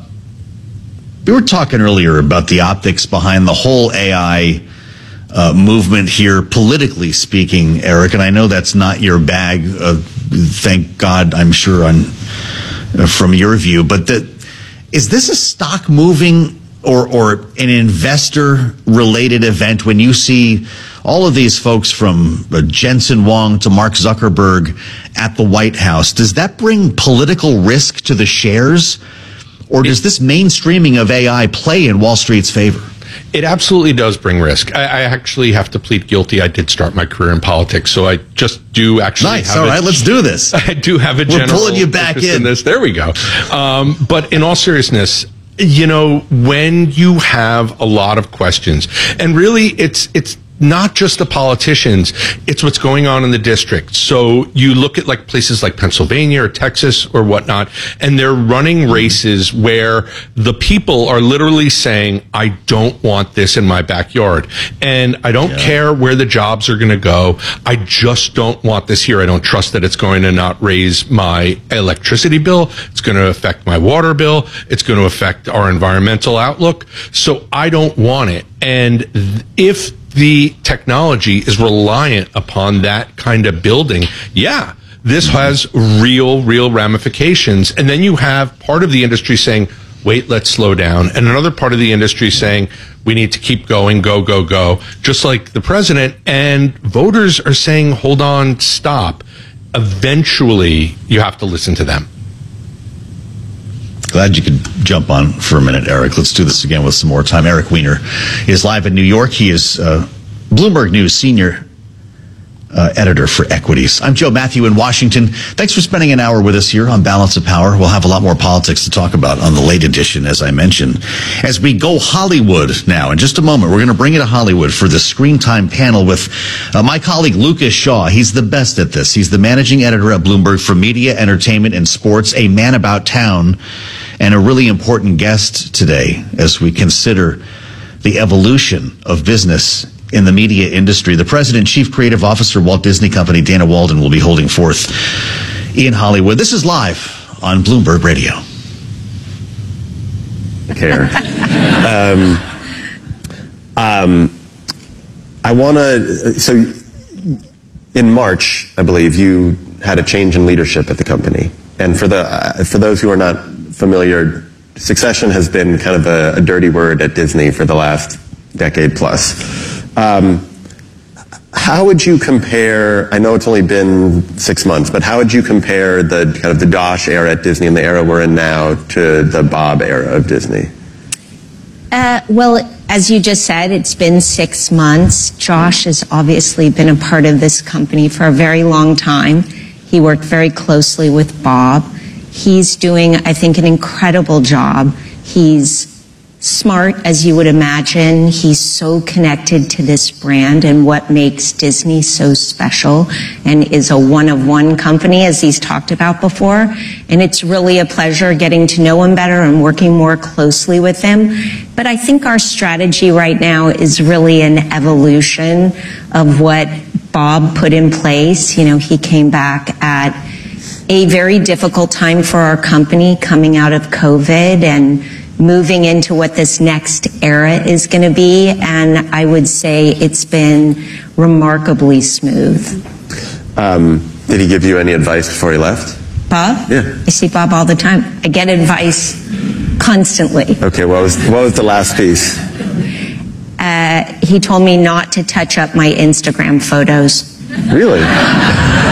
we were talking earlier about the optics behind the whole A I Uh, movement here, politically speaking, Eric, and I know that's not your bag, uh, thank God, I'm sure, on, uh, from your view, but the, is this a stock moving or, or an investor-related event when you see all of these folks from uh, Jensen Huang to Mark Zuckerberg at the White House? Does that bring political risk to the shares, or does this mainstreaming of A I play in Wall Street's favor? It absolutely does bring risk. I, I actually have to plead guilty. I did start my career in politics, so I just do actually nice. have All a, right, let's do this. I do have a We're general pulling you back interest in. in. this. There we go. Um, but in all seriousness, you know, when you have a lot of questions, and really it's it's not just the politicians, it's what's going on in the district. So you look at like places like Pennsylvania or Texas or whatnot, and they're running races where the people are literally saying, I don't want this in my backyard. And I don't yeah. care where the jobs are going to go. I just don't want this here. I don't trust that it's going to not raise my electricity bill. It's going to affect my water bill. It's going to affect our environmental outlook. So I don't want it. And if the technology is reliant upon that kind of building, yeah, this has real, real ramifications. And then you have part of the industry saying, wait, let's slow down. And another part of the industry saying, we need to keep going, go, go, go, just like the president. And voters are saying, hold on, stop. Eventually, you have to listen to them. Glad you could jump on for a minute, Eric. Let's do this again with some more time. Eric Weiner is live in New York. He is uh, Bloomberg News senior uh, editor for equities. I'm Joe Matthew in Washington. Thanks for spending an hour with us here on Balance of Power. We'll have a lot more politics to talk about on the late edition, as I mentioned. As we go Hollywood now, in just a moment, we're going to bring you to Hollywood for the Screen Time panel with uh, my colleague Lucas Shaw. He's the best at this. He's the managing editor at Bloomberg for media, entertainment, and sports, a man about town, and a really important guest today as we consider the evolution of business in the media industry. The president, chief creative officer, Walt Disney Company, Dana Walden, will be holding forth in Hollywood. This is live on Bloomberg Radio. Care. um, um, I want to, so in March, I believe, you had a change in leadership at the company. And for the uh, for those who are not familiar, succession has been kind of a, a dirty word at Disney for the last decade plus. Um, how would you compare, I know it's only been six months, but how would you compare the kind of the Josh era at Disney and the era we're in now to the Bob era of Disney? Uh, well, as you just said, it's been six months. Josh has obviously been a part of this company for a very long time. He worked very closely with Bob. He's doing, I think, an incredible job. He's smart, as you would imagine. He's so connected to this brand and what makes Disney so special, and is a one-of-one company, as he's talked about before. And it's really a pleasure getting to know him better and working more closely with him. But I think our strategy right now is really an evolution of what Bob put in place. You know, he came back at a very difficult time for our company, coming out of COVID and moving into what this next era is going to be. And I would say it's been remarkably smooth. Um, did he give you any advice before he left? Bob? Yeah. I see Bob all the time. I get advice constantly. Okay, what was, what was the last piece? Uh, he told me not to touch up my Instagram photos. Really?